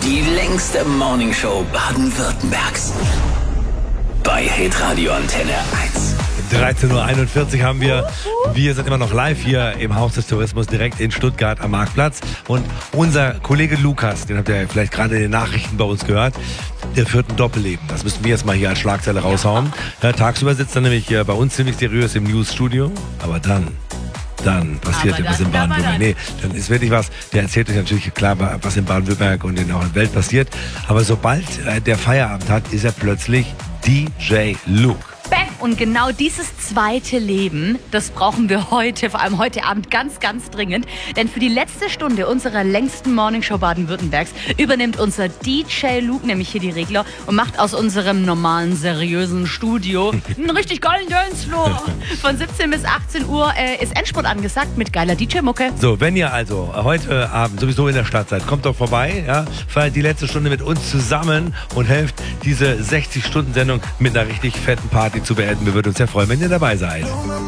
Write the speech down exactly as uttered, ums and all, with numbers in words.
Die längste Morningshow Baden-Württembergs. Bei Hitradio Antenne eins. dreizehn Uhr einundvierzig haben wir. Wir sind immer noch live hier im Haus des Tourismus direkt in Stuttgart am Marktplatz. Und unser Kollege Lukas, den habt ihr vielleicht gerade in den Nachrichten bei uns gehört, der führt ein Doppelleben. Das müssen wir jetzt mal hier als Schlagzeile raushauen. Ja, tagsüber sitzt er nämlich hier bei uns ziemlich seriös im Newsstudio. Aber dann... Dann passiert etwas in Baden-Württemberg. Nee, dann ist wirklich was. Der erzählt euch natürlich klar, was in Baden-Württemberg und in der Welt passiert. Aber sobald äh, der Feierabend hat, ist er plötzlich D J Luke. Bam! Und genau dieses zweite Leben, das brauchen wir heute, vor allem heute Abend, ganz, ganz dringend. Denn für die letzte Stunde unserer längsten Morningshow Baden-Württembergs übernimmt unser D J Luke nämlich hier die Regler und macht aus unserem normalen, seriösen Studio einen richtig geilen Dancefloor. Von siebzehn bis achtzehn Uhr äh, ist Endspurt angesagt mit geiler D J-Mucke. So, wenn ihr also heute Abend sowieso in der Stadt seid, kommt doch vorbei, ja, feiert die letzte Stunde mit uns zusammen und helft, diese sechzig Stunden Sendung mit einer richtig fetten Party zu beenden. Wir würden uns sehr freuen, wenn ihr dabei seid.